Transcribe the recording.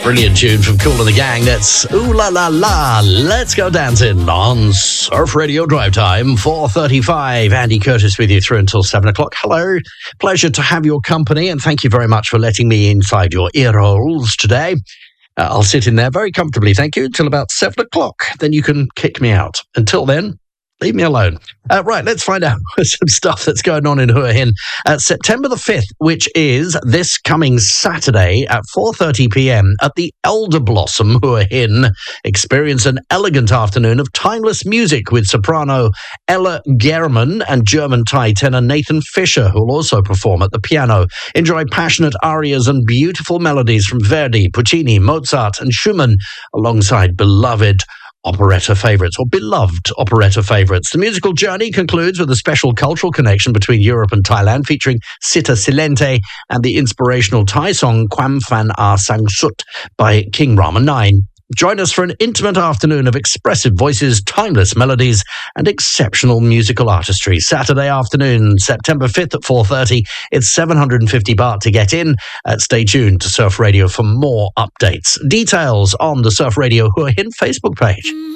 Brilliant tune from Kool and the Gang. That's Ooh La La La. Let's go dancing on Surf Radio Drive Time, 4:35. Andy Curtis with you through until 7 o'clock. Hello. Pleasure to have your company, and thank you very much for letting me inside your ear holes today. I'll sit in there very comfortably, thank you, till about 7 o'clock. Then you can kick me out. Until then, leave me alone. Right, let's find out some stuff that's going on in Hua Hin. September the 5th, which is this coming Saturday at 4:30 p.m. at the Elder Blossom Hua Hin. Experience an elegant afternoon of timeless music with soprano Ella German and German Thai tenor Nathan Fisher, who will also perform at the piano. Enjoy passionate arias and beautiful melodies from Verdi, Puccini, Mozart and Schumann, alongside beloved operetta favourites, or beloved operetta favourites. The musical journey concludes with a special cultural connection between Europe and Thailand, featuring Sita Silente and the inspirational Thai song Kwam Phan A Sang Sut by King Rama IX. Join us for an intimate afternoon of expressive voices, timeless melodies, and exceptional musical artistry. Saturday afternoon, September 5th at 4:30. It's 750 baht to get in. Stay tuned to Surf Radio for more updates. Details on the Surf Radio Hua Hin Facebook page.